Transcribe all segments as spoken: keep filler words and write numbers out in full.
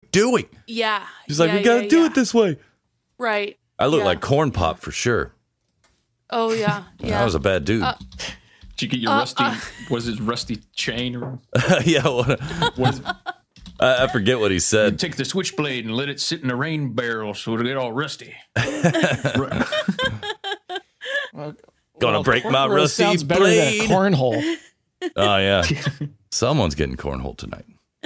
doing? Yeah. She's like, yeah, we got to yeah, do yeah. it this way. Right. I look yeah. like Corn Pop for sure. Oh, yeah. Yeah. I was a bad dude. Uh, Did you get your uh, rusty, uh, was it rusty chain? Or yeah. What, was, I, I forget what he said. take the switchblade and let it sit in the rain barrel so it'll get all rusty. Well, Gonna break my cornrow rusty sounds better blade. than a cornhole. Oh, yeah. Someone's getting cornhole tonight.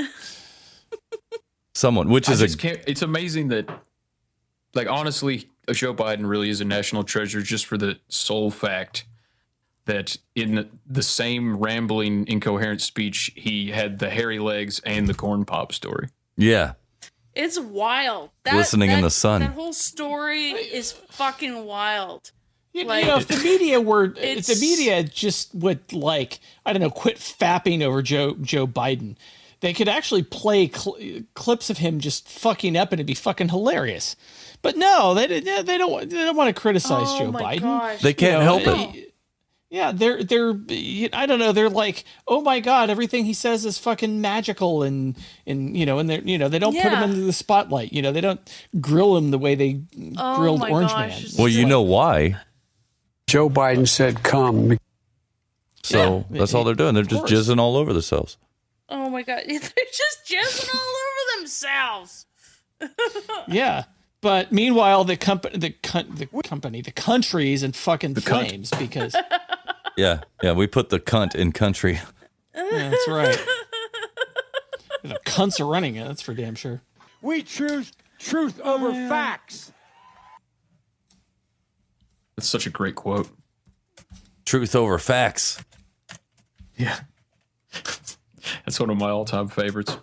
Someone, which I is a. just can't, it's amazing that, like, honestly, Joe Biden really is a national treasure just for the sole fact that in the same rambling, incoherent speech, he had the hairy legs and the corn pop story. Yeah. It's wild. That, Glistening in that- the sun. That whole story is fucking wild. You, Like- you know, if the media were, if It's- the media just would like, I don't know, quit fapping over Joe Joe Biden, they could actually play cl- clips of him just fucking up, and it'd be fucking hilarious. But no, they they they don't they don't want to criticize Oh Joe my Biden. gosh. They can't You know, help they- it. Yeah, they're they're I don't know, they're like, oh my god, everything he says is fucking magical, and and you know, and they you know they don't put him Yeah. into the spotlight. You know, they don't grill him the way they Oh grilled my Orange gosh, Man. it's Well, you know why. Joe Biden said, come. So Yeah. that's all they're doing. They're Of just course. jizzing all over themselves. Oh my god, they're just jizzing all over themselves. Yeah, but meanwhile, the company, the co- the company, the country's in fucking cunt. flames because Yeah. Yeah. We put the cunt in country. yeah, that's right. The cunts are running it. That's for damn sure. We choose truth over facts. That's such a great quote. Truth over facts. Yeah. That's one of my all-time favorites.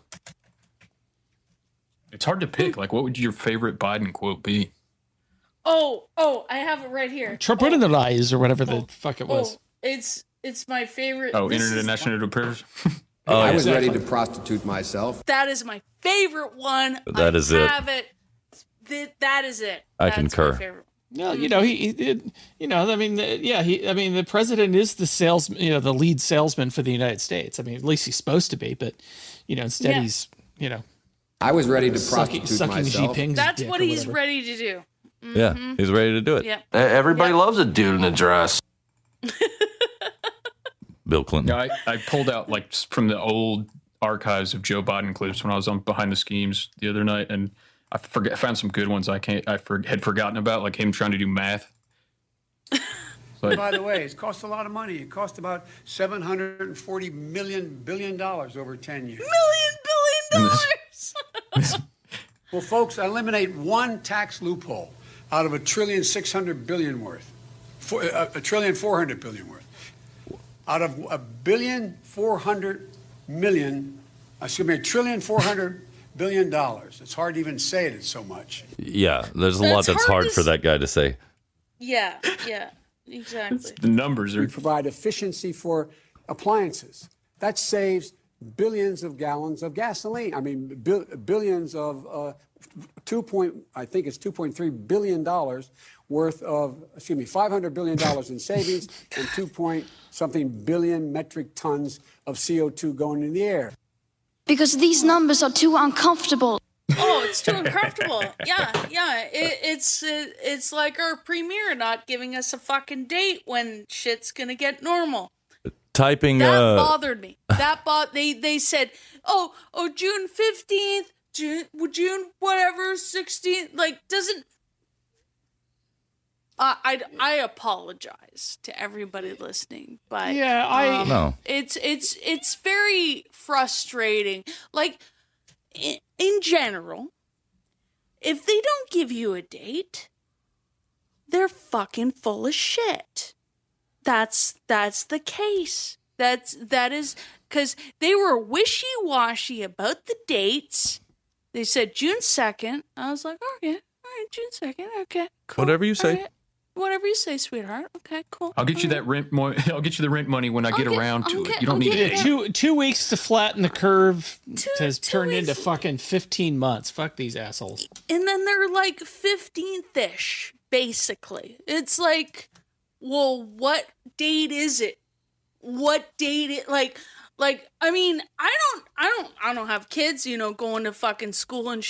It's hard to pick. Like, what would your favorite Biden quote be? Oh, oh, I have it right here. Trump oh, in the eyes or whatever the fuck it oh, was. it's it's my favorite. Oh, this is- International Affairs. Oh, I yeah. was ready to prostitute myself. That is my favorite one. That I is it. have it. Th- that is it. I That's concur. My favorite. No, you know he, he did. You know, I mean, the, yeah, he. I mean, the president is the sales, you know, the lead salesman for the United States. I mean, at least he's supposed to be, but you know, instead Yeah. he's, you know, I was ready to sucking, prostitute sucking Xi myself. Jinping's That's dick what or he's whatever. ready to do. Yeah. He's ready to do it. Yeah. Everybody Yeah. loves a dude in a dress. Bill Clinton. Yeah, I, I pulled out like from the old archives of Joe Biden clips when I was on Behind the Schemes the other night, and I forget found some good ones I can't I for, had forgotten about, like him trying to do math. Like, By the way, it's cost a lot of money. It cost about seven hundred forty million billion dollars over ten years. Million billion dollars. Well, folks, eliminate one tax loophole out of a trillion six hundred billion worth, for, a, a trillion four hundred billion worth, out of a billion four hundred million, excuse me, a trillion four hundred billion dollars. It's hard to even say it. It's so much. Yeah. There's a That's lot that's hard hard to for s- that guy to say. Yeah. Yeah. Exactly. the numbers We are. provide efficiency for appliances. That saves billions of gallons of gasoline. I mean, bil- billions of uh, two point, I think it's two point three billion dollars worth of, excuse me, five hundred billion dollars in savings and two point something billion metric tons of C O two going in the air. Because these numbers are too uncomfortable. Oh, it's too uncomfortable. Yeah, yeah. It, it's it, it's like our premier not giving us a fucking date when shit's gonna get normal. Typing. That uh, bothered me. That bought. They they said, oh oh June fifteenth, June June whatever sixteenth. Like doesn't. Uh, I I apologize to everybody listening, but Yeah, I- um, No. It's it's it's very frustrating. Like in, in general, if they don't give you a date, they're fucking full of shit. That's that's the case. That's that is because they were wishy-washy about the dates. They said June second. I was like, okay, all right, June second, okay, cool. Whatever you say. All right. Whatever you say, sweetheart. Okay, cool. I'll get you that rent. Mo- I'll get you the rent money when I get Okay, around to okay, it. You don't need okay, it. yeah. Two two weeks to flatten the curve Two- has two turned weeks. into fucking fifteen months. Fuck these assholes. And then they're like fifteenth-ish, basically. It's like, well, what date is it? What date it like like I mean, I don't I don't I don't have kids, you know, going to fucking school and